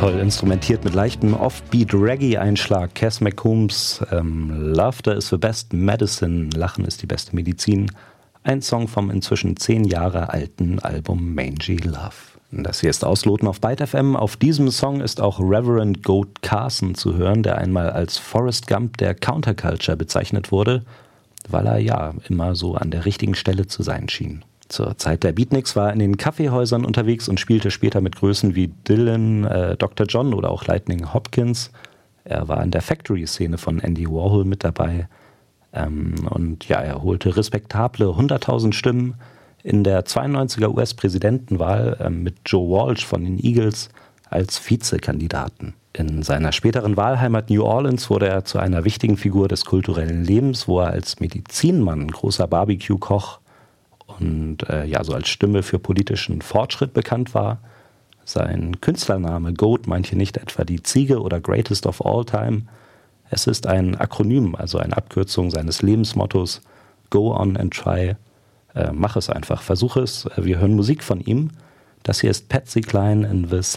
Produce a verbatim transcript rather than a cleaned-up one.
toll instrumentiert mit leichtem Offbeat-Reggae-Einschlag. Cass McCombs ähm, Laughter is the best medicine, Lachen ist die beste Medizin. Ein Song vom inzwischen zehn Jahre alten Album Mangy Love. Das hier ist Ausloten auf Byte F M. Auf diesem Song ist auch Reverend Goat Carson zu hören, der einmal als Forrest Gump der Counterculture bezeichnet wurde, weil er ja immer so an der richtigen Stelle zu sein schien. Zur Zeit der Beatniks war er in den Kaffeehäusern unterwegs und spielte später mit Größen wie Dylan, äh, Doktor John oder auch Lightning Hopkins. Er war in der Factory-Szene von Andy Warhol mit dabei. Ähm, und ja, er holte respektable hunderttausend Stimmen in der zweiundneunziger U S-Präsidentenwahl äh, mit Joe Walsh von den Eagles als Vizekandidaten. In seiner späteren Wahlheimat New Orleans wurde er zu einer wichtigen Figur des kulturellen Lebens, wo er als Medizinmann, großer Barbecue-Koch und äh, ja, so als Stimme für politischen Fortschritt bekannt war. Sein Künstlername Goat meint hier nicht etwa die Ziege oder Greatest of All Time. Es ist ein Akronym, also eine Abkürzung seines Lebensmottos Go on and try. Äh, mach es einfach, versuch es. Wir hören Musik von ihm. Das hier ist Patsy Cline in the